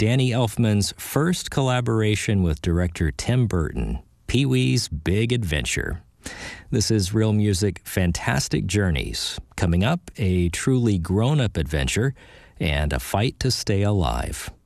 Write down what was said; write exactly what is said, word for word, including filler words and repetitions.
Danny Elfman's first collaboration with director Tim Burton, Pee-wee's Big Adventure. This is Real Music Fantastic Journeys. Coming up, a truly grown-up adventure and a fight to stay alive.